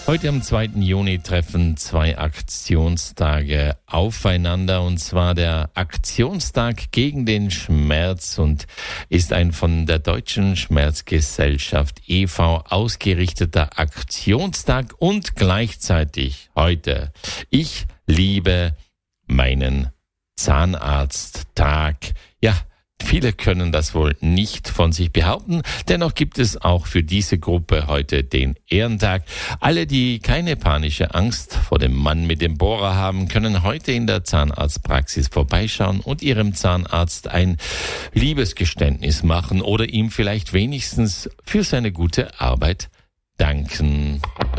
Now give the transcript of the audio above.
Heute am 2. Juni treffen zwei Aktionstage aufeinander, und zwar der Aktionstag gegen den Schmerz und ist ein von der Deutschen Schmerzgesellschaft e.V. ausgerichteter Aktionstag und gleichzeitig heute Ich liebe meinen Zahnarzttag. Ja, viele können das wohl nicht von sich behaupten. Dennoch gibt es auch für diese Gruppe heute den Ehrentag. Alle, die keine panische Angst vor dem Mann mit dem Bohrer haben, können heute in der Zahnarztpraxis vorbeischauen und ihrem Zahnarzt ein Liebesgeständnis machen oder ihm vielleicht wenigstens für seine gute Arbeit danken.